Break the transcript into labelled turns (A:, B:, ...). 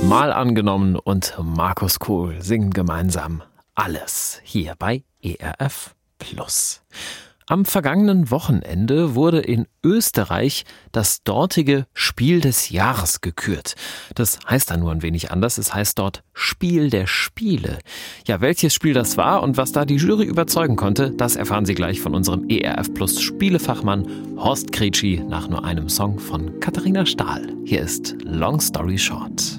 A: Mal angenommen und Markus Kohl singen gemeinsam Alles hier bei ERF Plus. Am vergangenen Wochenende wurde in Österreich das dortige Spiel des Jahres gekürt. Das heißt da nur ein wenig anders. Es heißt dort Spiel der Spiele. Ja, welches Spiel das war und was da die Jury überzeugen konnte, das erfahren Sie gleich von unserem ERF Plus Spielefachmann Horst Kretschi nach nur einem Song von Katharina Stahl. Hier ist Long Story Short.